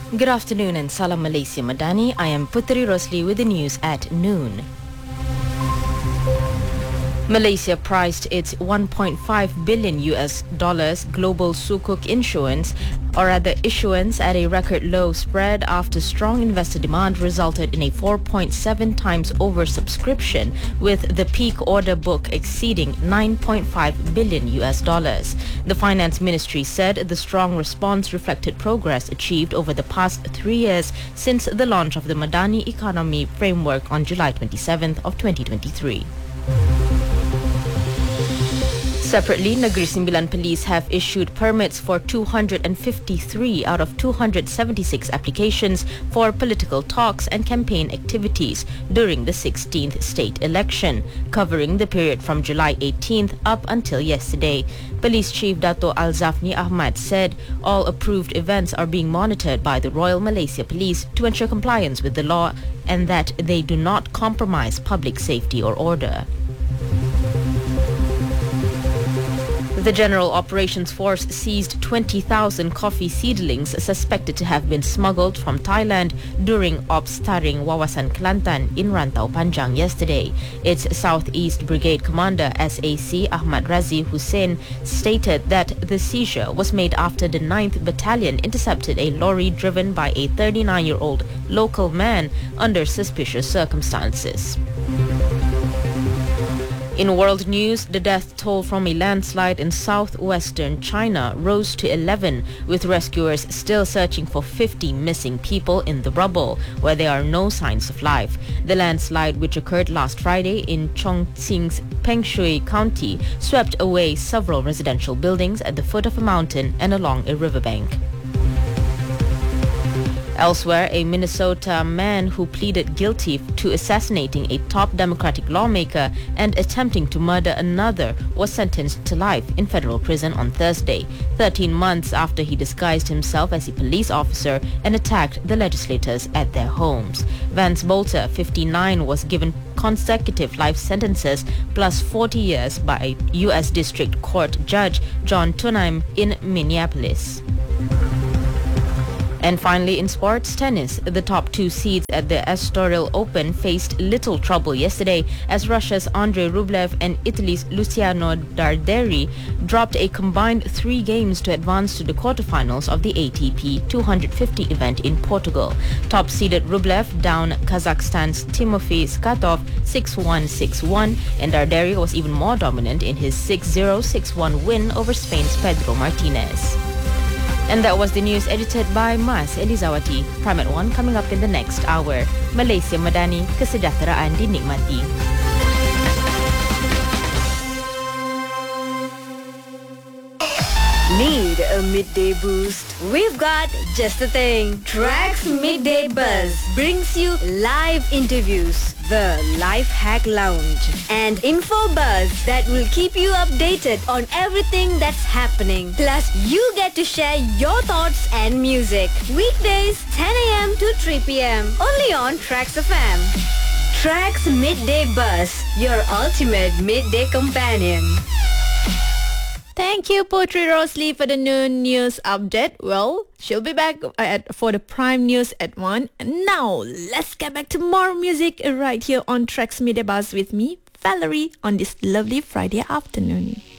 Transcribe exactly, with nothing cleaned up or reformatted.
Good afternoon and Salam Malaysia Madani. I am Putri Rosli with the news at noon. Malaysia priced its one point five billion U S dollars global Sukuk insurance, or rather issuance, at a record low spread after strong investor demand resulted in a four point seven times oversubscription, with the peak order book exceeding nine point five billion U S dollars. The Finance Ministry said the strong response reflected progress achieved over the past three years since the launch of the Madani Economy Framework on July twenty-seventh of twenty twenty-three. Separately, Negeri Sembilan Police have issued permits for two hundred fifty-three out of two hundred seventy-six applications for political talks and campaign activities during the sixteenth state election, covering the period from July eighteenth up until yesterday. Police Chief Dato' Al-Zafni Ahmad said all approved events are being monitored by the Royal Malaysia Police to ensure compliance with the law and that they do not compromise public safety or order. The General Operations Force seized twenty thousand coffee seedlings suspected to have been smuggled from Thailand during Ops Taring Wawasan Kelantan in Rantau Panjang yesterday. Its Southeast Brigade Commander S A C Ahmad Razi Hussein stated that the seizure was made after the ninth Battalion intercepted a lorry driven by a thirty-nine-year-old local man under suspicious circumstances. In world news, the death toll from a landslide in southwestern China rose to eleven, with rescuers still searching for fifty missing people in the rubble, where there are no signs of life. The landslide, which occurred last Friday in Chongqing's Pengshui County, swept away several residential buildings at the foot of a mountain and along a riverbank. Elsewhere, a Minnesota man who pleaded guilty to assassinating a top Democratic lawmaker and attempting to murder another was sentenced to life in federal prison on Thursday, thirteen months after he disguised himself as a police officer and attacked the legislators at their homes. Vance Bolter, fifty-nine, was given consecutive life sentences plus forty years by U S District Court Judge John Tunheim in Minneapolis. And finally, in sports tennis, the top two seeds at the Estoril Open faced little trouble yesterday as Russia's Andrei Rublev and Italy's Luciano Darderi dropped a combined three games to advance to the quarterfinals of the A T P two hundred fifty event in Portugal. Top-seeded Rublev down Kazakhstan's Timofey Skatov six one six one, and Darderi was even more dominant in his six zero six one win over Spain's Pedro Martinez. And that was the news edited by Mas Elizawati. Prime at one coming up in the next hour. Malaysia Madani, kesejahteraan dinikmati. Need a midday boost? We've got just the thing. Tracks Midday Buzz brings you live interviews, the Life Hack Lounge, and info buzz that will keep you updated on everything that's happening. Plus, you get to share your thoughts and music. Weekdays, ten a.m. to three p.m. only on Tracks F M. Tracks Midday Buzz, your ultimate midday companion. Thank you, Putri Rosli, for the noon news update. Well, she'll be back at, for the prime news at one. And now, let's get back to more music right here on Tracks Midday Buzz with me, Valerie, on this lovely Friday afternoon.